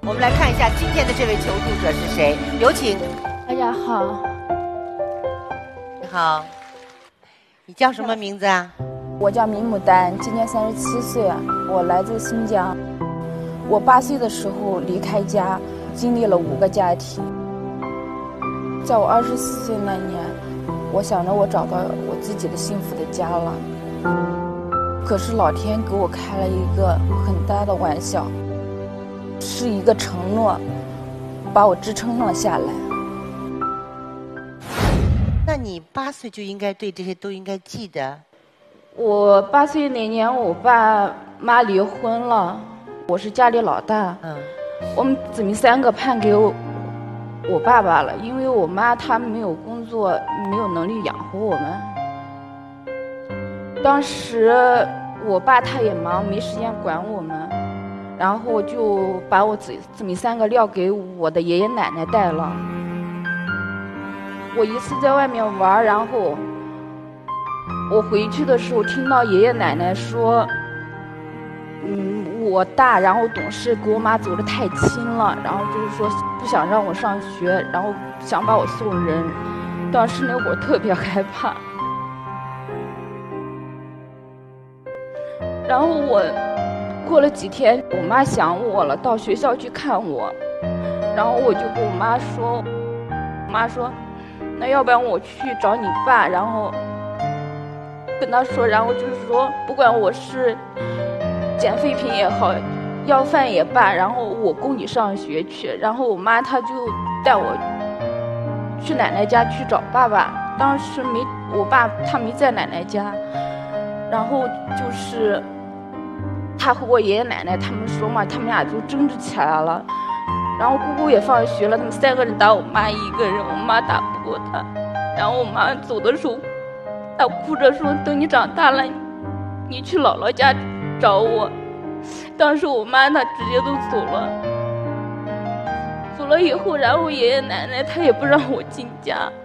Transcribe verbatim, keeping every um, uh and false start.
我们来看一下今天的这位求助者是谁，有请。 大家好。 你好，你叫什么名字啊？ 我叫米牡丹，今年三十七岁，我来自新疆。我八岁的时候离开家，经历了五个家庭。在我二十四岁那年，我想着我找到我自己的幸福的家了。可是老天给我开了一个很大的玩笑，是一个承诺，把我支撑了下来。 那你八岁就应该对这些都应该记得。 我八岁那年，我爸妈离婚了，我是家里老大。嗯，我们姊妹三个判给我我爸爸了，因为我妈她没有工作，没有能力养活我们。当时我爸他也忙，没时间管我们，然后就把我姊姊妹三个撂给我的爷爷奶奶带了。我一次在外面玩，然后我回去的时候听到爷爷奶奶说，嗯，我大然后懂事，给我妈走得太轻了，然后就是说不想让我上学，然后想把我送人。当时那会儿特别害怕。然后我过了几天，我妈想我了，到学校去看我，然后我就跟我妈说，我妈说，那要不然我去找你爸，然后跟他说，然后就是说，不管我是捡废品也好，要饭也罢，然后我供你上学去。然后我妈她就带我去奶奶家去找爸爸，当时没我爸他没在奶奶家，然后就是他和我爷爷奶奶他们说嘛，他们俩就争执起来了。然后姑姑也放学了，他们三个人打我妈一个人，我妈打不过他。然后我妈走的时候，她哭着说：“等你长大了，你去姥姥家找我。”当时我妈她直接都走了，走了以后，然后爷爷奶奶他也不让我进家。